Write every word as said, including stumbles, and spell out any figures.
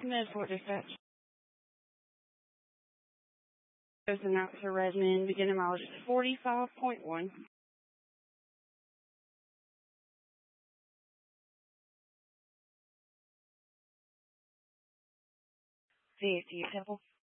Medford Dispatch. Goes announcer Redmond, beginning mileage is forty-five point one. V A C Temple.